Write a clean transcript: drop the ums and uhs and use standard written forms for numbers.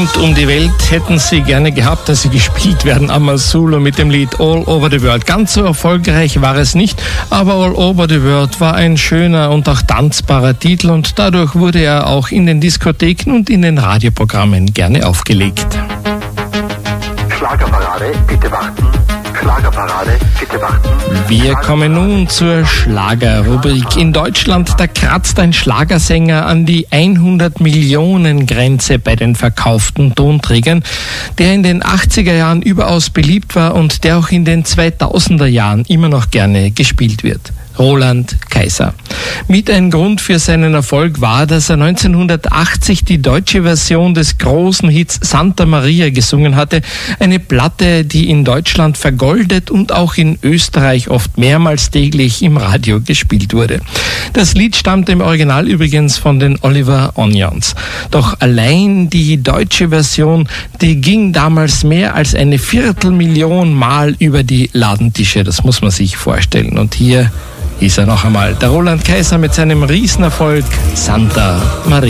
Rund um die Welt hätten sie gerne gehabt, dass sie gespielt werden, Amazulu mit dem Lied All Over the World. Ganz so erfolgreich war es nicht, aber All Over the World war ein schöner und auch tanzbarer Titel und dadurch wurde er auch in den Diskotheken und in den Radioprogrammen gerne aufgelegt. Schlagerparade, bitte warten. Schlagerparade, bitte warten. Wir kommen nun zur Schlagerrubrik. In Deutschland, da kratzt ein Schlagersänger an die 100 Millionen Grenze bei den verkauften Tonträgern, der in den 80er Jahren überaus beliebt war und der auch in den 2000er Jahren immer noch gerne gespielt wird. Roland Kaiser. Mit ein Grund für seinen Erfolg war, dass er 1980 die deutsche Version des großen Hits Santa Maria gesungen hatte. Eine Platte, die in Deutschland vergoldet und auch in Österreich oft mehrmals täglich im Radio gespielt wurde. Das Lied stammt im Original übrigens von den Oliver Onions. Doch allein die deutsche Version, die ging damals mehr als 250.000 Mal über die Ladentische. Das muss man sich vorstellen. Und hier ist er noch einmal, der Roland Kaiser mit seinem Riesenerfolg Santa Maria.